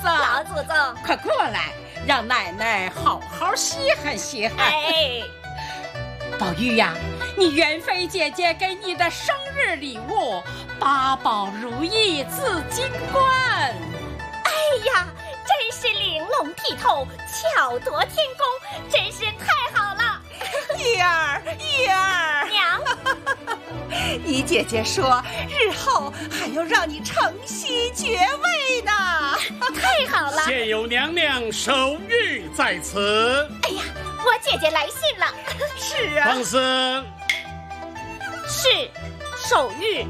老祖宗， 快过来，让奶奶好好稀罕稀罕。 哎， 宝玉呀，你元妃姐姐给你的生日礼物八宝如意紫金冠。 哎呀，真是玲珑剔透，巧夺天工，真是太好了。 玉儿，玉儿， 娘， 你姐姐说日后还要让你承袭爵位呢。 太好了。 现有娘娘手谕在此。 哎呀，我姐姐来信了。 是啊， 放肆！ 是，手谕。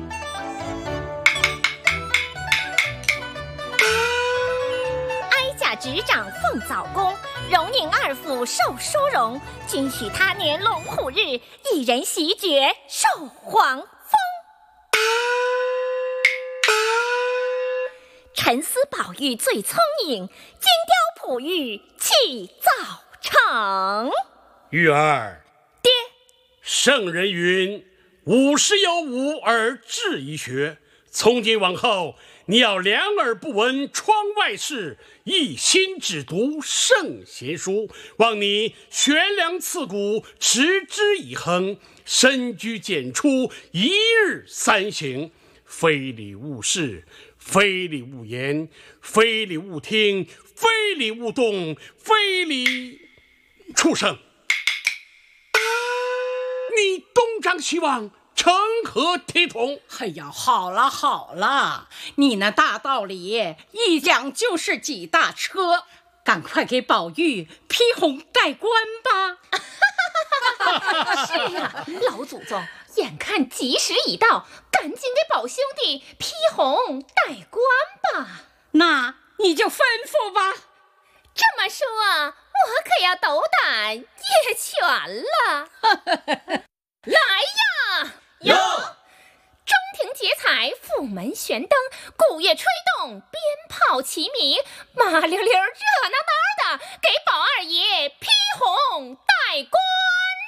哀贾执掌奉枣宫，荣宁二府受殊荣，均许他年龙虎日，一人袭爵，受皇封。沉思宝玉最聪颖，精雕璞玉气早成。 玉儿， 爹， 圣人云：五十有五而志一学。从今往后，你要两耳不闻窗外事，一心只读圣贤书。望你悬梁刺股，持之以恒，深居简出，一日三省。非礼勿视，非礼勿言，非礼勿听，非礼勿动，非礼畜生。你东张西望，成何体统？ 哎呀，好了好了，你那大道理一讲就是几大车，赶快给宝玉披红戴冠吧。 是啊，老祖宗，眼看吉时已到，赶紧给宝兄弟披红戴冠吧。 那你就吩咐吧。 这么说，我可要斗胆夜拳了。来呀！ 有！ 中庭结彩，府门悬灯，鼓乐吹动，鞭炮齐鸣，麻溜溜热闹闹的，给宝二爷披红戴冠。